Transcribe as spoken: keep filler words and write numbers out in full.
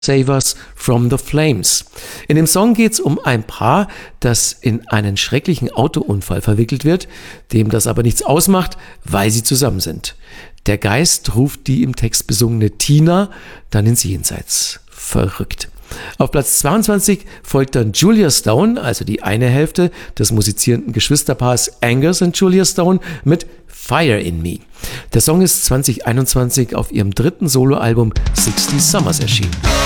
Save Us from the Flames. In dem Song geht es um ein Paar, das in einen schrecklichen Autounfall verwickelt wird, dem das aber nichts ausmacht, weil sie zusammen sind. Der Geist ruft die im Text besungene Tina dann ins Jenseits. Verrückt. Auf Platz zweiundzwanzig folgt dann Julia Stone, also die eine Hälfte des musizierenden Geschwisterpaars Angus und Julia Stone mit Fire in Me. Der Song ist zwanzig einundzwanzig auf ihrem dritten Soloalbum sixty Summers erschienen.